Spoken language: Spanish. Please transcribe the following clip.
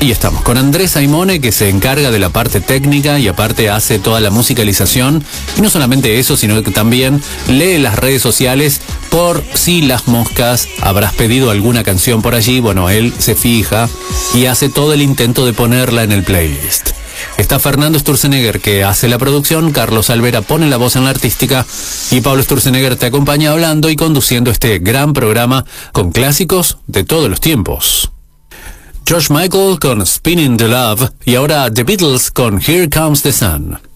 Y estamos con Andrés Aimone, que se encarga de la parte técnica y aparte hace toda la musicalización. Y no solamente eso, sino que también lee las redes sociales por si las moscas habrás pedido alguna canción por allí. Bueno, él se fija y hace todo el intento de ponerla en el playlist. Está Fernando Sturzenegger, que hace la producción, Carlos Alvera pone la voz en la artística y Pablo Sturzenegger te acompaña hablando y conduciendo este gran programa con clásicos de todos los tiempos. George Michael con Spinning the Love y ahora The Beatles con Here Comes the Sun.